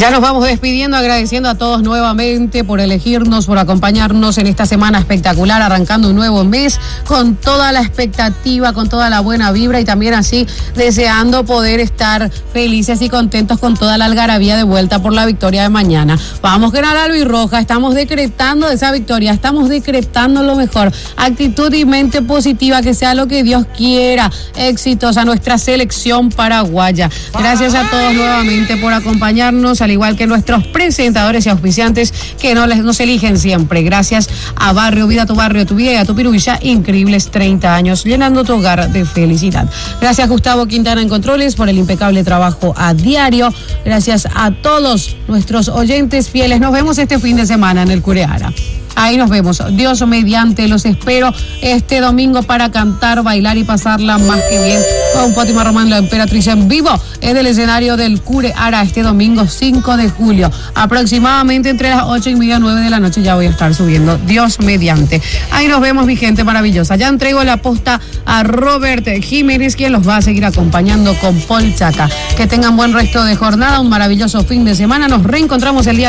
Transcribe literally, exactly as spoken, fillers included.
Ya nos vamos despidiendo, agradeciendo a todos nuevamente por elegirnos, por acompañarnos en esta semana espectacular, arrancando un nuevo mes con toda la expectativa, con toda la buena vibra y también así deseando poder estar felices y contentos con toda la algarabía de vuelta por la victoria de mañana. Vamos, ganar albirroja, estamos decretando esa victoria, estamos decretando lo mejor, actitud y mente positiva, que sea lo que Dios quiera, éxitos a nuestra selección paraguaya. Gracias a todos nuevamente por acompañarnos, al igual que nuestros presentadores y auspiciantes que no les, nos eligen siempre. Gracias a Barrio Vida, tu barrio, tu vida y a tu Piruvilla, increíbles treinta años llenando tu hogar de felicidad. Gracias Gustavo Quintana en Controles por el impecable trabajo a diario. Gracias a todos nuestros oyentes fieles. Nos vemos este fin de semana en el Cureara. Ahí nos vemos. Dios mediante, los espero este domingo para cantar, bailar y pasarla más que bien con Fátima Román, la emperatriz en vivo en el escenario del Cureara este domingo cinco de julio. Aproximadamente entre las ocho y media, nueve de la noche ya voy a estar subiendo. Dios mediante. Ahí nos vemos, mi gente maravillosa. Ya entrego la posta a Robert Jiménez, quien los va a seguir acompañando con Paul Chaca. Que tengan buen resto de jornada, un maravilloso fin de semana. Nos reencontramos el día